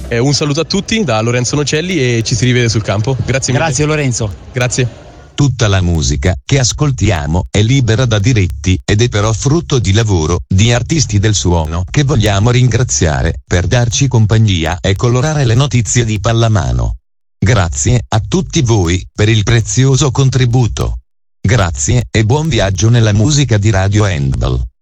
Un saluto a tutti da Lorenzo Nocelli e ci si rivede sul campo. Grazie mille. Grazie Lorenzo. Grazie. Tutta la musica che ascoltiamo è libera da diritti ed è però frutto di lavoro di artisti del suono che vogliamo ringraziare per darci compagnia e colorare le notizie di pallamano. Grazie a tutti voi per il prezioso contributo. Grazie e buon viaggio nella musica di Radio Handball.